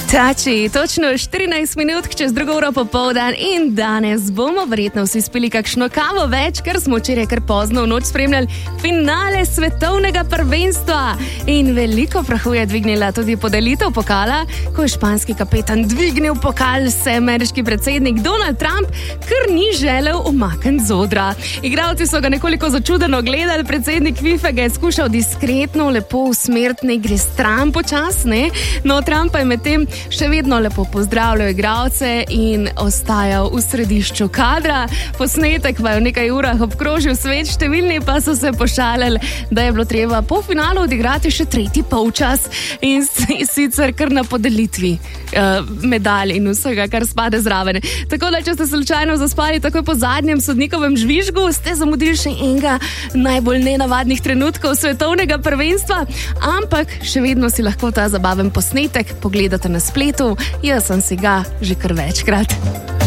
Tači, točno 14 minut čez 2 uro popoldan in danes bomo verjetno vsi spili kakšno kavo več, ker smo včeraj kar pozno v noč spremljali finale svetovnega prvenstva. In veliko prahu je dvignila tudi podelitev pokala, ko je španski kapetan dvignil pokal, se ameriški predsednik Donald Trump kar ni želel umakniti z odra. Igralci so ga nekoliko začudeno gledali, predsednik FIFA ga je skušal diskretno, lepo usmeriti, ne gre stran počasne, no Trump pa je medtem še vedno lepo pozdravljal igralce in ostajal v središču kadra. Posnetek pa je v nekaj urah obkrožil svet, številni pa so se pošalili, da je bilo treba po finalu odigrati še tretji polčas in sicer kar na podelitvi medalj in vsega, kar spada zraven. Tako da, če ste slučajno zaspali takoj po zadnjem sodnikovem žvižgu, ste zamudili še enega najbolj nenavadnih trenutkov svetovnega prvenstva, ampak še vedno si lahko ta zabaven posnetek pogledate na spletu. Jaz sem si ga že kar večkrat.